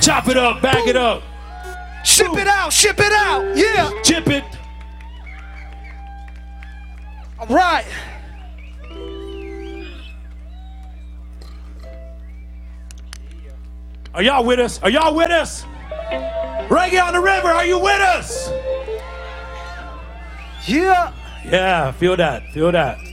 Chop it up, bag it up. Ship it out, yeah. Chip it. All right. Are y'all with us? Are y'all with us? Reggae on the River, are you with us? Yeah. Yeah, feel that, feel that.